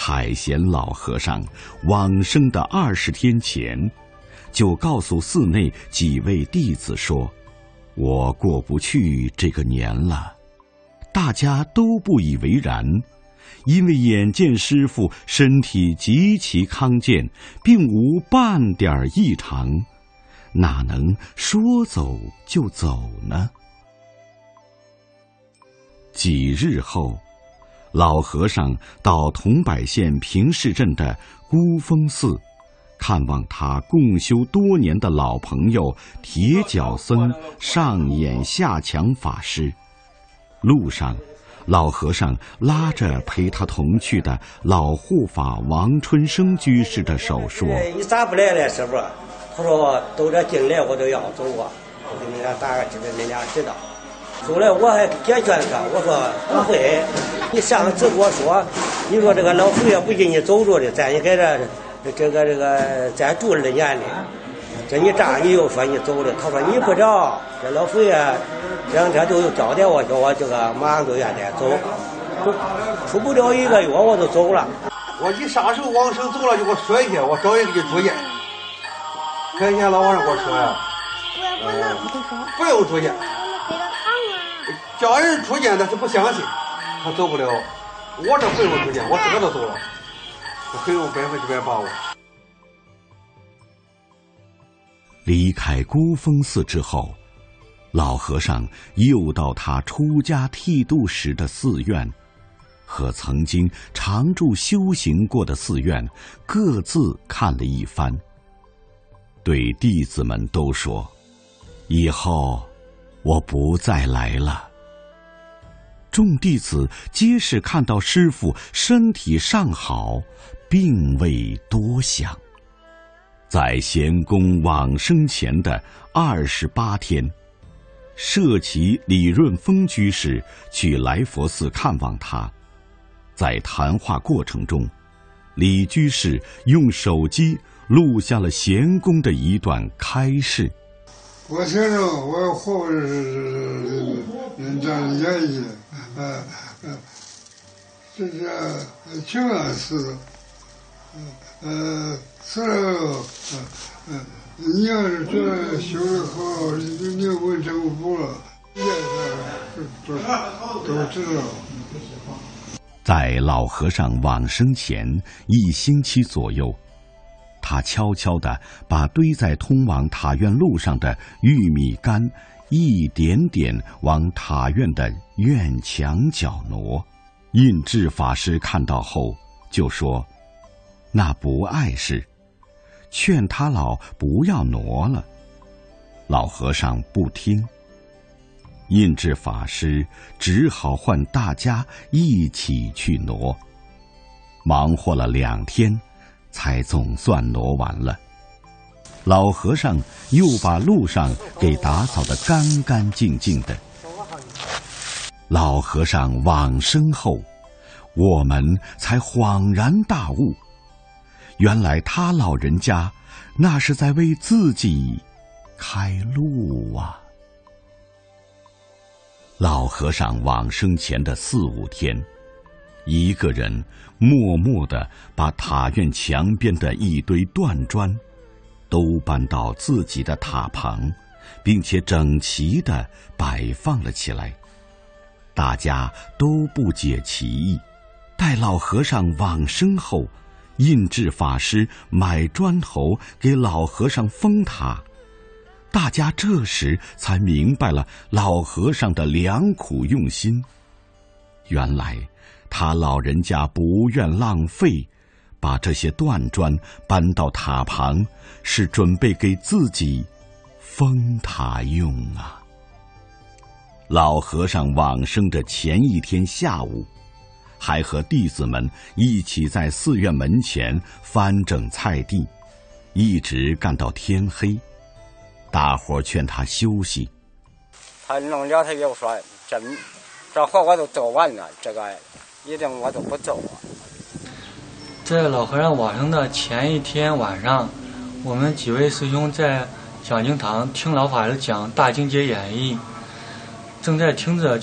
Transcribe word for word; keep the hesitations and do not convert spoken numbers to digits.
海贤老和尚往生的二十天前，就告诉寺内几位弟子说：“我过不去这个年了。”大家都不以为然，因为眼见师父身体极其康健，并无半点异常，哪能说走就走呢？几日后，老和尚到桐柏县平市镇的孤峰寺，看望他共修多年的老朋友铁脚僧上演下强法师。路上，老和尚拉着陪他同去的老护法王春生居士的手说：“ 你咋不来了，师傅？”他说：“都这进来我都要走啊，我给你俩打个知道，你俩知道。”后来我还解劝他，我说：“不会，你上次跟我说，你说这个老佛爷不给你走着的，咱也在这这个这个咱住了年的。这你这样你又说你走了。”他说：“你不着，这老佛爷这两天都有交代我，叫我这个马上就愿得走，出不了一个月我就走了。 我你啥时候往生走了就给我说一下，我找人给你住院。跟人家老和尚给我说呀，呃，不用住院，叫人出院他是不相信，他走不了。我这不用出院，我自个都走了，我很有百分之百把握。” 离开孤峰寺之后，老和尚又到他出家剃度时的寺院，和曾经常住修行过的寺院各自看了一番，对弟子们都说：“以后我不再来了。”众弟子皆是看到师父身体尚好，并未多想。在贤公往生前的二十八天，舍其李润峰居士去来佛寺看望他。在谈话过程中，李居士用手机录下了贤公的一段开示：“ 我先生，我活着是人家的言语，呃呃，这是清安寺，呃，此后，呃呃，你要是觉得修得好，你你问政府了，也是都都知道。” 在老和尚往生前一星期左右，他悄悄地把堆在通往塔院路上的玉米杆一点点往塔院的院墙角挪。印智法师看到后就说：“那不碍事，劝他老不要挪了。”老和尚不听，印智法师只好唤大家一起去挪，忙活了两天，才总算挪完了。老和尚又把路上给打扫得干干净净的。老和尚往生后，我们才恍然大悟，原来他老人家那是在为自己开路啊。老和尚往生前的四五天，一个人默默地把塔院墙边的一堆断砖都搬到自己的塔旁，并且整齐地摆放了起来。大家都不解其意。待老和尚往生后，印智法师买砖头给老和尚封塔，大家这时才明白了老和尚的良苦用心。原来他老人家不愿浪费，把这些断砖搬到塔旁，是准备给自己封塔用啊。老和尚往生的前一天下午，还和弟子们一起在寺院门前翻整菜地，一直干到天黑。大伙劝他休息， 他弄了，他又说：“这这活我都做完了，这个一定我都不做啊。” 在老和尚往生的前一天晚上，我们几位师兄在讲经堂听老法师讲《大经解演义》，正在听着